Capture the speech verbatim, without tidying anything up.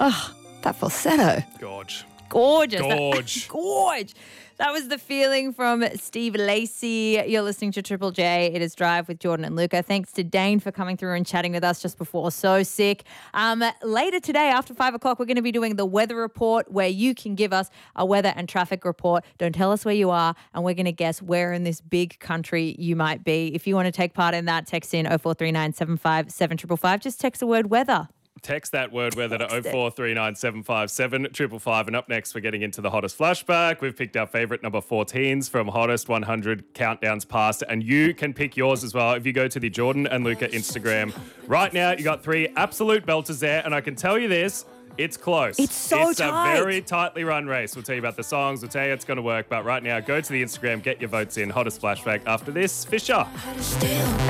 Oh, that falsetto. Gorge. Gorgeous. Gorge. That, gorge. That was The Feeling from Steve Lacey. You're listening to Triple J. It is Drive with Jordan and Luca. Thanks to Dane for coming through and chatting with us just before So Sick. Um, later today, after five o'clock, we're going to be doing the weather report where you can give us a weather and traffic report. Don't tell us where you are, and we're going to guess where in this big country you might be. If you want to take part in that, text in oh four three nine seven five seven five five. Just text the word weather. Text that word weather to oh four three nine seven five seven five five five. And up next, we're getting into the hottest flashback. We've picked our favourite number fourteens from Hottest one hundred Countdowns Past. And you can pick yours as well if you go to the Jordan and Luca Instagram. Right now, you got three absolute belters there. And I can tell you this, it's close. It's so it's tight. It's a very tightly run race. We'll tell you about the songs. We'll tell you it's going to work. But right now, go to the Instagram, get your votes in. Hottest flashback after this, Fisher.